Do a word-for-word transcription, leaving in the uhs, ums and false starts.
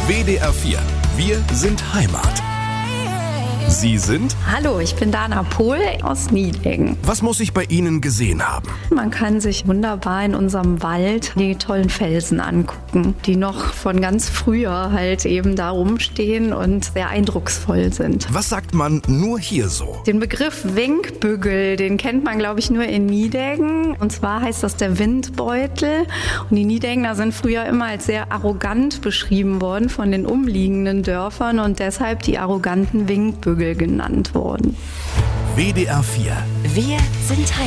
W D R vier. Wir sind Heimat. Sie sind? Hallo, ich bin Dana Pohl aus Nideggen. Was muss ich bei Ihnen gesehen haben? Man kann sich wunderbar in unserem Wald die tollen Felsen angucken, die noch von ganz früher halt eben da rumstehen und sehr eindrucksvoll sind. Was sagt man nur hier so? Den Begriff Winkbügel, den kennt man, glaube ich, nur in Nideggen. Und zwar heißt das der Windbeutel. Und die Nideggener sind früher immer als sehr arrogant beschrieben worden von den umliegenden Dörfern und deshalb die arroganten Winkbügel genannt worden. W D R vier. Wir sind Heimat.